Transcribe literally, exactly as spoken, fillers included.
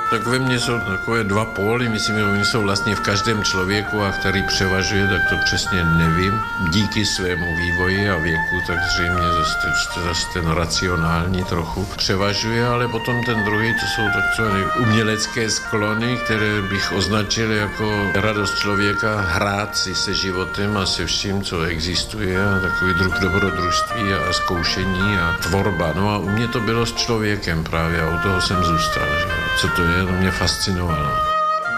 Tak ve mně jsou takové dva póly, myslím, že oni jsou vlastně v každém člověku a který převažuje, tak to přesně nevím. Díky svému vývoji a věku, tak zřejmě zase, zase ten racionální trochu převažuje, ale potom ten druhý, to jsou takzvané umělecké sklony, které bych označil jako radost člověka hrát si se životem a se vším, co existuje, a takový druh dobrodružství a zkoušení a tvorba. No a u mě to bylo s člověkem právě a u toho jsem zůstal. Že? Co to je, to mě fascinovalo.